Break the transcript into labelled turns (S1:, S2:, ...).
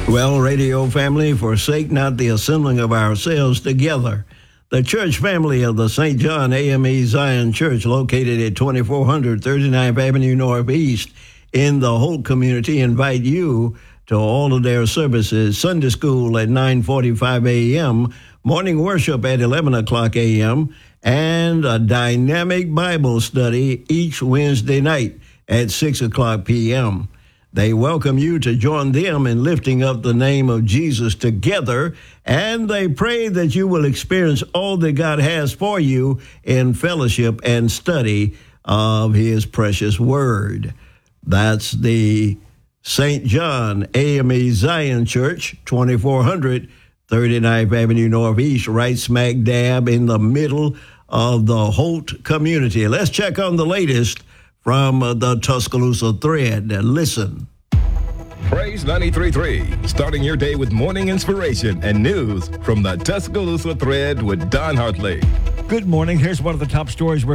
S1: Well, radio family, forsake not the assembling of ourselves together. The church family of the St. John AME Zion Church, located at 2400 39th Avenue Northeast in the Holt community, invite you to all of their services: Sunday school at 9:45 a.m., morning worship at 11 o'clock a.m., and a dynamic Bible study each Wednesday night at 6 o'clock p.m. They welcome you to join them in lifting up the name of Jesus together, and they pray that you will experience all that God has for you in fellowship and study of his precious word. That's the St. John AME Zion Church, 2400 39th Avenue Northeast, right smack dab in the middle of the Holt community. Let's check on the latest from the Tuscaloosa Thread. Listen.
S2: Praise 93.3, starting your day with morning inspiration and news from the Tuscaloosa Thread with Don Hartley.
S3: Good morning. Here's one of the top stories we're